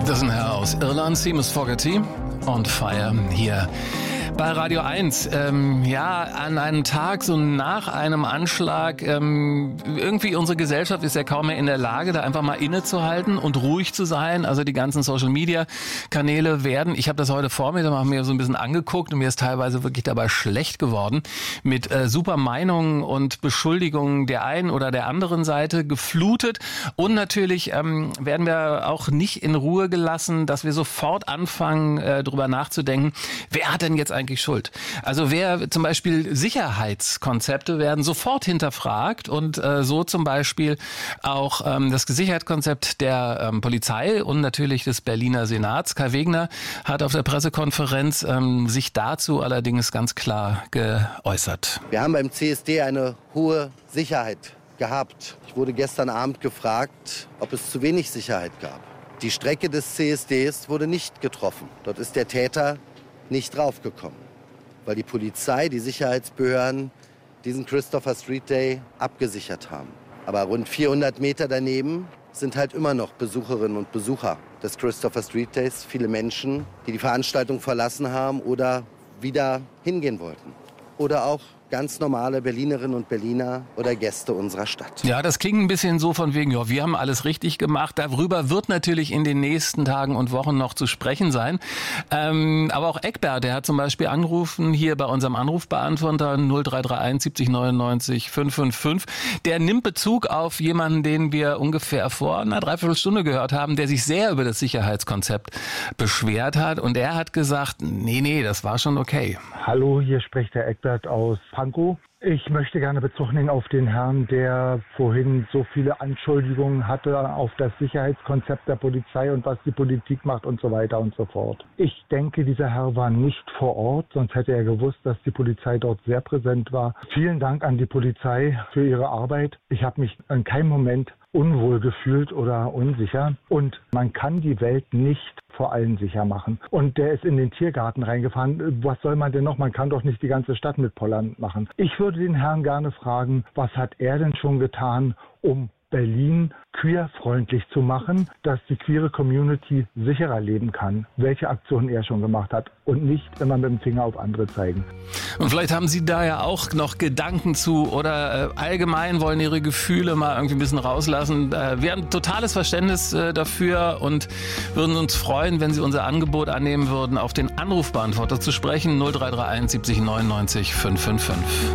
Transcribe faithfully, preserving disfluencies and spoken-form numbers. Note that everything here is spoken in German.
Das ist ein Herr aus Irland, Seamus Fogarty und Fire hier bei Radio eins. Ähm, ja, an einem Tag, so nach einem Anschlag, ähm, irgendwie unsere Gesellschaft ist ja kaum mehr in der Lage, da einfach mal innezuhalten und ruhig zu sein. Also die ganzen Social-Media-Kanäle werden, ich habe das heute vor mir, da habe ich mir so ein bisschen angeguckt und mir ist teilweise wirklich dabei schlecht geworden, mit äh, super Meinungen und Beschuldigungen der einen oder der anderen Seite geflutet. Und natürlich ähm, werden wir auch nicht in Ruhe gelassen, dass wir sofort anfangen, äh, drüber nachzudenken, wer hat denn jetzt eigentlich schuld? Also wer zum Beispiel Sicherheitskonzepte werden sofort hinterfragt und äh, so zum Beispiel auch ähm, das Sicherheitskonzept der ähm, Polizei und natürlich des Berliner Senats. Kai Wegner hat auf der Pressekonferenz ähm, sich dazu allerdings ganz klar geäußert. Wir haben beim C S D eine hohe Sicherheit gehabt. Ich wurde gestern Abend gefragt, ob es zu wenig Sicherheit gab. Die Strecke des C S Ds wurde nicht getroffen. Dort ist der Täter nicht draufgekommen, weil die Polizei, die Sicherheitsbehörden diesen Christopher Street Day abgesichert haben. Aber rund vierhundert Meter daneben sind halt immer noch Besucherinnen und Besucher des Christopher Street Days. Viele Menschen, die die Veranstaltung verlassen haben oder wieder hingehen wollten. Oder auch ganz normale Berlinerinnen und Berliner oder Gäste unserer Stadt. Ja, das klingt ein bisschen so von wegen, ja, wir haben alles richtig gemacht. Darüber wird natürlich in den nächsten Tagen und Wochen noch zu sprechen sein. Ähm, aber auch Eckbert, der hat zum Beispiel angerufen hier bei unserem Anrufbeantworter null drei drei eins siebzig neunundneunzig fünf fünf fünf. Der nimmt Bezug auf jemanden, den wir ungefähr vor einer Dreiviertelstunde gehört haben, der sich sehr über das Sicherheitskonzept beschwert hat. Und er hat gesagt, nee, nee, das war schon okay. Hallo, hier spricht der Eckbert aus Pankow. Ich möchte gerne Bezug nehmen auf den Herrn, der vorhin so viele Anschuldigungen hatte auf das Sicherheitskonzept der Polizei und was die Politik macht und so weiter und so fort. Ich denke, dieser Herr war nicht vor Ort, sonst hätte er gewusst, dass die Polizei dort sehr präsent war. Vielen Dank an die Polizei für ihre Arbeit. Ich habe mich in keinem Moment unwohl gefühlt oder unsicher. Und man kann die Welt nicht vor allen sicher machen. Und der ist in den Tiergarten reingefahren. Was soll man denn noch? Man kann doch nicht die ganze Stadt mit Pollern machen. Ich würde den Herrn gerne fragen, was hat er denn schon getan, um Berlin queerfreundlich zu machen, dass die queere Community sicherer leben kann, welche Aktionen er schon gemacht hat und nicht immer mit dem Finger auf andere zeigen. Und vielleicht haben Sie da ja auch noch Gedanken zu oder äh, allgemein wollen Ihre Gefühle mal irgendwie ein bisschen rauslassen. Äh, wir haben totales Verständnis äh, dafür und würden uns freuen, wenn Sie unser Angebot annehmen würden, auf den Anrufbeantworter zu sprechen, null drei drei eins siebzig neunundneunzig fünf fünf fünf.